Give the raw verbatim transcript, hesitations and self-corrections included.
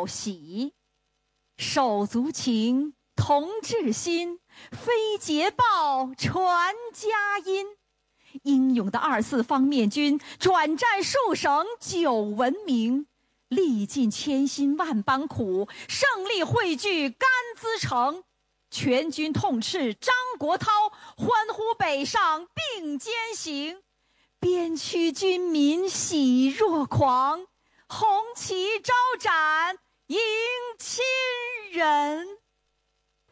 报喜。手足情，同志心，非捷报传佳音。英勇的二四方面军转战数省，久闻名。历尽千辛万般苦，胜利汇聚甘孜城。全军痛斥张国焘，欢呼北上并肩行。边区军民喜若狂，红旗招展迎亲人。